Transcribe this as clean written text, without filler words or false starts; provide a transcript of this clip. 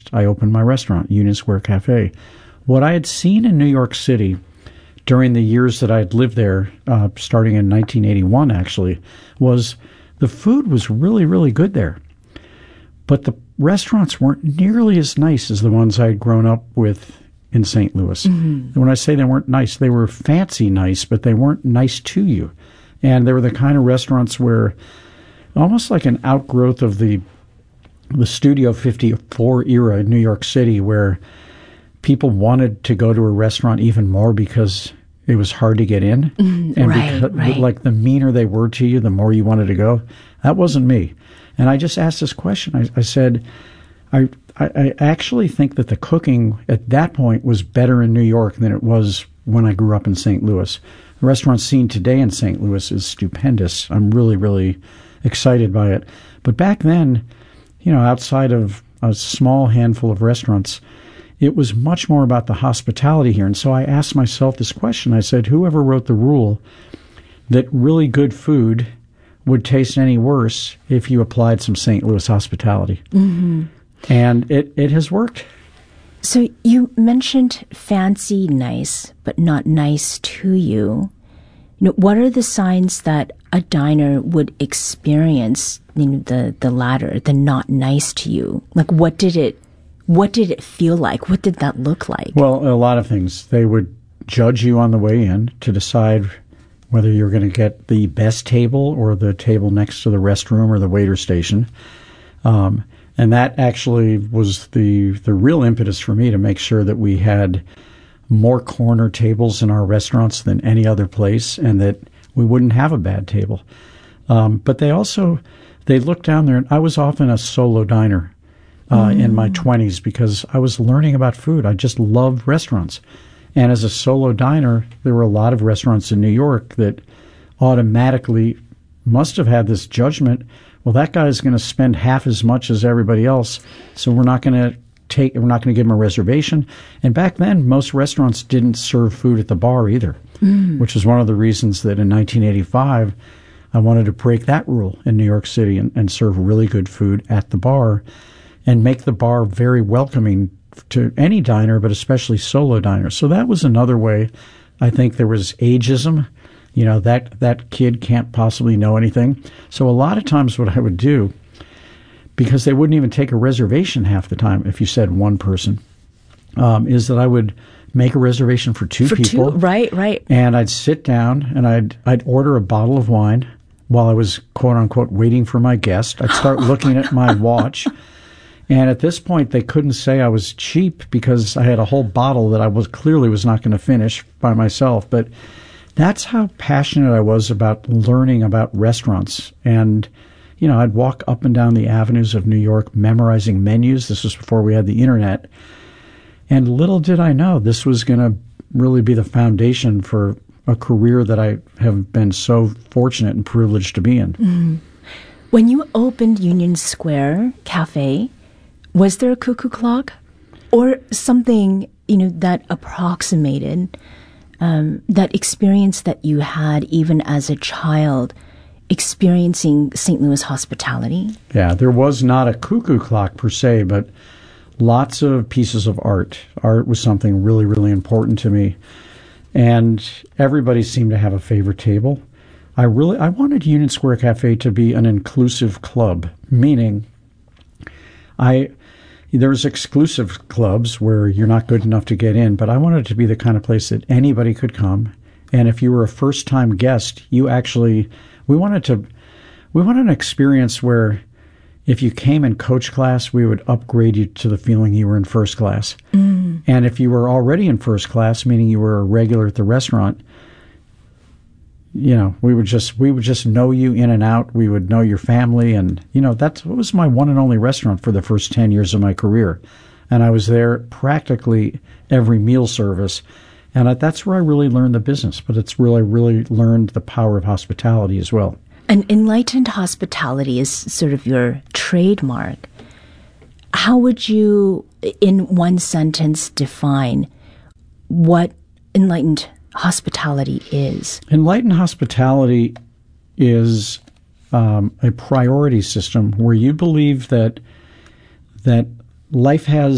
I opened my restaurant, Union Square Cafe. What I had seen in New York City during the years that I had lived there, starting in 1981 actually, was the food was really, really good there. But the restaurants weren't nearly as nice as the ones I had grown up with in St. Louis. And when I say they weren't nice, they were fancy nice, but they weren't nice to you. And they were the kind of restaurants where, almost like an outgrowth of the Studio 54 era in New York City, where people wanted to go to a restaurant even more because it was hard to get in. And right. Like the meaner they were to you, the more you wanted to go. That wasn't me. And I just asked this question. I said, I actually think that the cooking at that point was better in New York than it was when I grew up in St. Louis. The restaurant scene today in St. Louis is stupendous. I'm really, really excited by it. But back then, outside of a small handful of restaurants, it was much more about the hospitality here. And so I asked myself this question. I said, whoever wrote the rule that really good food would taste any worse if you applied some St. Louis hospitality? And it has worked. So you mentioned fancy nice, but not nice to you. What are the signs that a diner would experience, the latter, the not nice to you? Like, what did it feel like? What did that look like? Well, a lot of things. They would judge you on the way in to decide whether you're going to get the best table or the table next to the restroom or the waiter station. And that actually was the real impetus for me to make sure that we had more corner tables in our restaurants than any other place, and that we wouldn't have a bad table. But they looked down there, and I was often a solo diner in my 20s because I was learning about food. I just loved restaurants. And as a solo diner, there were a lot of restaurants in New York that automatically must have had this judgment, well, that guy's going to spend half as much as everybody else, so we're not going to give him a reservation. And back then, most restaurants didn't serve food at the bar either, which is one of the reasons that in 1985, I wanted to break that rule in New York City and serve really good food at the bar and make the bar very welcoming to any diner, but especially solo diners. So that was another way. I think there was ageism. That kid can't possibly know anything. So a lot of times what I would do, because they wouldn't even take a reservation half the time if you said one person, is that I would make a reservation for two people. Right. And I'd sit down and I'd order a bottle of wine while I was, quote unquote, waiting for my guest. I'd start looking at my watch. And at this point, they couldn't say I was cheap because I had a whole bottle that I clearly was not going to finish by myself. But that's how passionate I was about learning about restaurants. And, I'd walk up and down the avenues of New York memorizing menus. This was before we had the internet. And little did I know this was going to really be the foundation for a career that I have been so fortunate and privileged to be in. When you opened Union Square Cafe, was there a cuckoo clock or something, that approximated that experience that you had even as a child experiencing St. Louis hospitality? Yeah, there was not a cuckoo clock per se, but lots of pieces of art. Art was something really, really important to me. And everybody seemed to have a favorite table. I wanted Union Square Cafe to be an inclusive club, meaning there's exclusive clubs where you're not good enough to get in, but I wanted it to be the kind of place that anybody could come. And if you were a first-time guest, we wanted an experience where if you came in coach class, we would upgrade you to the feeling you were in first class. And if you were already in first class, meaning you were a regular at the restaurant, we would just know you in and out. We would know your family. And, that was my one and only restaurant for the first 10 years of my career. And I was there practically every meal service. And that's where I really learned the business. But it's really, really learned the power of hospitality as well. And enlightened hospitality is sort of your trademark. How would you, in one sentence, define what enlightened hospitality is? Enlightened hospitality is a priority system where you believe that life has